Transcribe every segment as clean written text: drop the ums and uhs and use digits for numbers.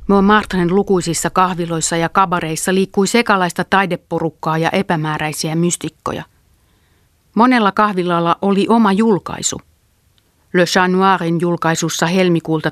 Montmartren lukuisissa kahviloissa ja kabareissa liikkui sekalaista taideporukkaa ja epämääräisiä mystikkoja. Monella kahvilalla oli oma julkaisu. Le Chat Noirin julkaisussa helmikuulta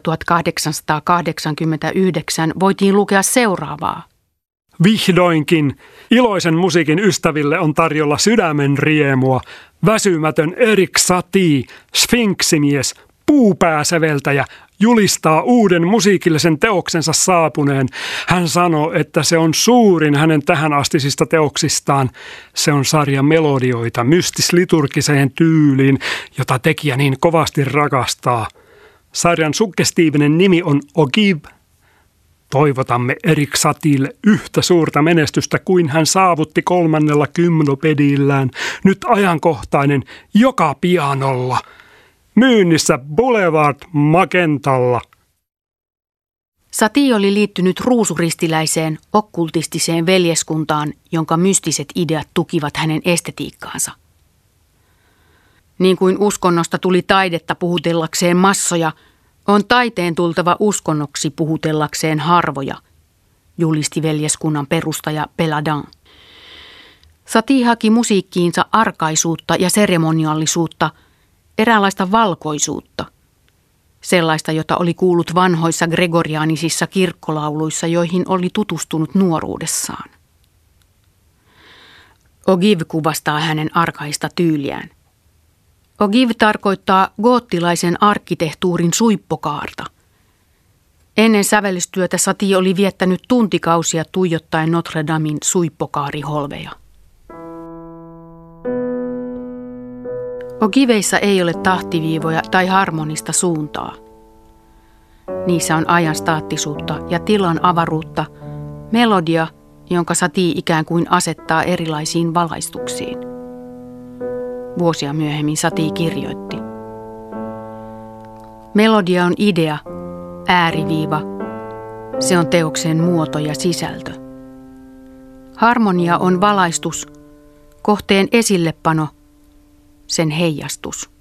1889 voitiin lukea seuraavaa. Vihdoinkin iloisen musiikin ystäville on tarjolla sydämen riemua. Väsymätön Erik Satie, sfinksimies, puupääsäveltäjä, julistaa uuden musiikillisen teoksensa saapuneen. Hän sanoo, että se on suurin hänen tähänastisista teoksistaan. Se on sarja melodioita mystis-liturgiseen tyyliin, jota tekijä niin kovasti rakastaa. Sarjan suggestiivinen nimi on Ogive. Toivotamme Erik Satielle yhtä suurta menestystä kuin hän saavutti 3. gymnopedillään, nyt ajankohtainen joka pianolla. Myynnissä Boulevard Magentalla. Satie oli liittynyt ruusuristiläiseen, okkultistiseen veljeskuntaan, jonka mystiset ideat tukivat hänen estetiikkaansa. Niin kuin uskonnosta tuli taidetta puhutellakseen massoja, on taiteen tultava uskonnoksi puhutellakseen harvoja, julisti veljeskunnan perustaja Péladan. Satie haki musiikkiinsa arkaisuutta ja seremoniallisuutta, eräänlaista valkoisuutta, sellaista, jota oli kuullut vanhoissa gregoriaanisissa kirkkolauluissa, joihin oli tutustunut nuoruudessaan. Ogive kuvastaa hänen arkaista tyyliään. Ogive tarkoittaa goottilaisen arkkitehtuurin suippokaarta. Ennen sävellystyötä Satie oli viettänyt tuntikausia tuijottaen Notre Damen suippokaariholveja. Ogiveissa ei ole tahtiviivoja tai harmonista suuntaa. Niissä on ajan staattisuutta ja tilan avaruutta, melodia, jonka Satie ikään kuin asettaa erilaisiin valaistuksiin. Vuosia myöhemmin Satie kirjoitti. Melodia on idea, ääriviiva. Se on teoksen muoto ja sisältö. Harmonia on valaistus, kohteen esillepano, sen heijastus.